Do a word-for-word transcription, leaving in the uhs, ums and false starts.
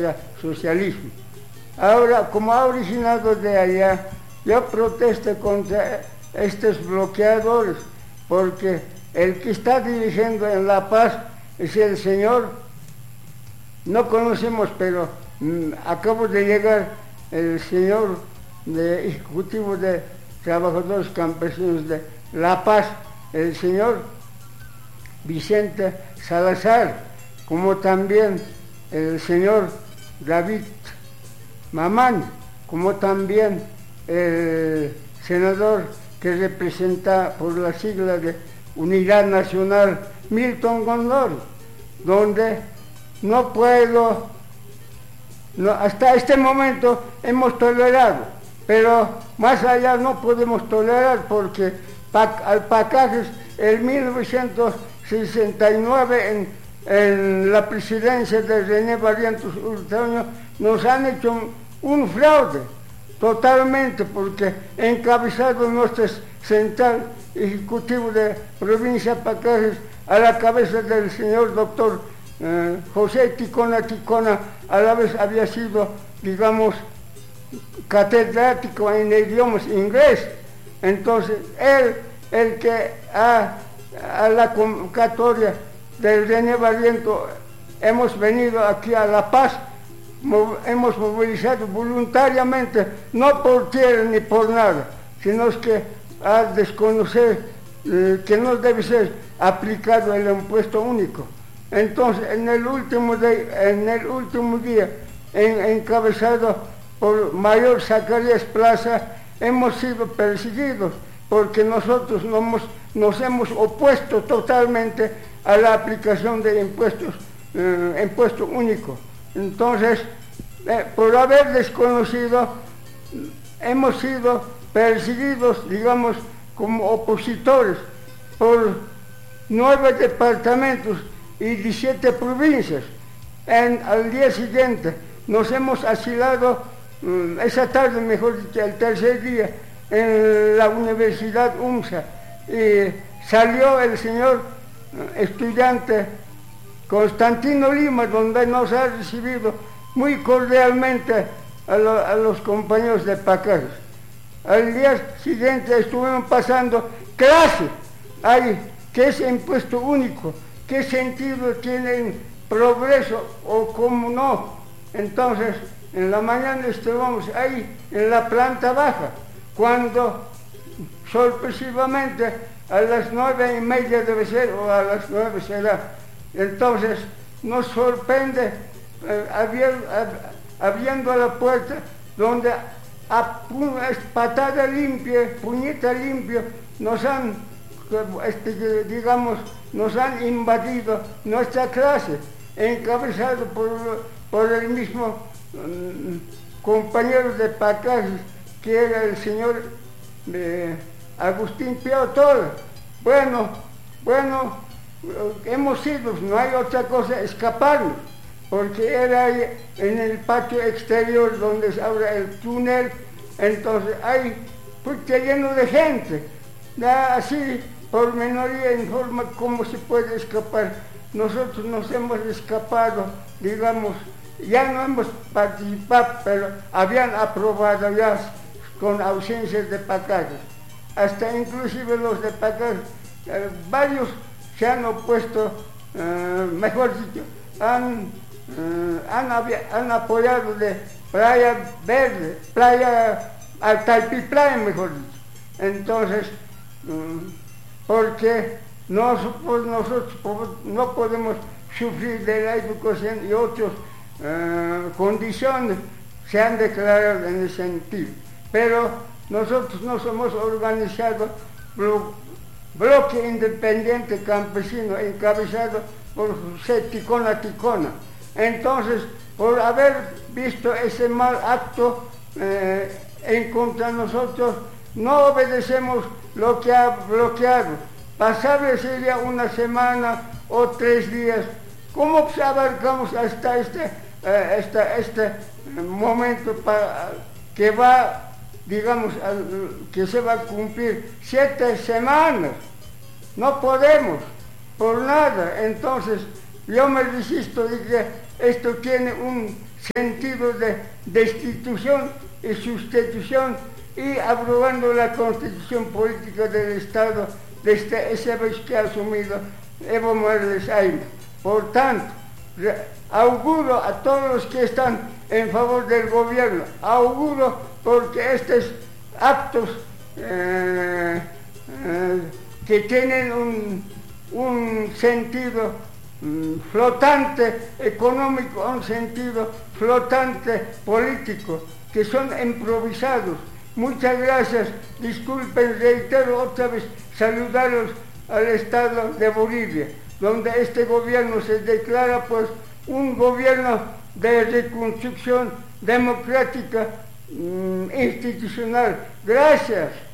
era socialismo. Ahora, como ha originado de allá, yo protesto contra estos bloqueadores, porque el que está dirigiendo en La Paz es el señor, no conocemos, pero mmm, acabo de llegar el señor de Ejecutivo de Trabajadores Campesinos de La Paz, el señor Vicente Salazar, como también el señor David Mamán, como también el senador que representa por la sigla de Unidad Nacional, Milton Gondori, donde no puedo, no, hasta este momento hemos tolerado, pero más allá no podemos tolerar porque al Pacajes en mil novecientos sesenta y nueve en, en la presidencia de René Barrientos Urtaño nos han hecho un, un fraude totalmente, porque encabezado nuestro central ejecutivo de provincia Pacajes a la cabeza del señor doctor eh, José Ticona Ticona, a la vez había sido, digamos, catedrático en idiomas inglés. Entonces, él, el que a, a la convocatoria del René Barriento hemos venido aquí a La Paz, mov, hemos movilizado voluntariamente, no por tierra ni por nada, sino que a desconocer eh, que no debe ser aplicado el impuesto único. Entonces, en el último, de, en el último día, en, encabezado por Mayor Zacarías Plaza, hemos sido perseguidos porque nosotros nos hemos, nos hemos opuesto totalmente a la aplicación de impuestos, eh, impuesto único. Entonces, eh, por haber desconocido, hemos sido perseguidos, digamos, como opositores por nueve departamentos y diecisiete provincias. En, al día siguiente nos hemos asilado, um, esa tarde, mejor dicho, el tercer día, en la Universidad UMSA, y salió el señor uh, estudiante Constantino Lima, donde nos ha recibido muy cordialmente a, lo, a los compañeros de Pacajes. Al día siguiente estuvimos pasando clase, ay, ¿qué es impuesto único? ¿Qué sentido tiene en progreso o cómo no? Entonces, en la mañana estuvimos ahí en la planta baja, cuando sorpresivamente a las nueve y media debe ser, o a las nueve será. Entonces nos sorprende eh, abriendo, abriendo la puerta, donde a patada limpia, puñeta limpia, nos han, este, digamos, nos han invadido nuestra clase, encabezado por, por el mismo um, compañero de Pacajes, que era el señor eh, Agustín Pío Tola. Bueno, bueno, hemos ido, no hay otra cosa, escaparnos, porque era en el patio exterior donde es ahora el túnel. Entonces hay pues lleno de gente, da así por minoría en forma como se puede escapar. Nosotros nos hemos escapado, digamos, ya no hemos participado, pero habían aprobado ya con ausencias de Pacajes. Hasta inclusive los de Pacajes, eh, varios se han opuesto, eh, mejor dicho, han, eh, han, han apoyado de Playa Verde, Playa Altalpiplaya, mejor dicho. Entonces, eh, porque nosotros, nosotros no podemos sufrir de la educación y otras eh, condiciones se han declarado en ese sentido. Pero nosotros nos hemos organizado blo bloque independiente campesino encabezado por José Ticona Ticona. Entonces, por haber visto ese mal acto eh, en contra de nosotros, no obedecemos lo que ha bloqueado. Pasable sería una semana o tres días. ¿Cómo abarcamos hasta este, eh, esta, este momento para, que va, digamos, al, que se va a cumplir siete semanas? No podemos, por nada. Entonces, yo me resisto de que esto tiene un sentido de destitución y sustitución y aprobando la constitución política del Estado desde esa vez que ha asumido Evo Morales Ayma. Por tanto, auguro a todos los que están en favor del gobierno, auguro porque estos actos eh, eh, que tienen un, un sentido mm, flotante económico, un sentido flotante político, que son improvisados. Muchas gracias, disculpen, reitero otra vez, saludarlos al Estado de Bolivia, donde este gobierno se declara pues un gobierno de reconstrucción democrática mm, institucional. Gracias.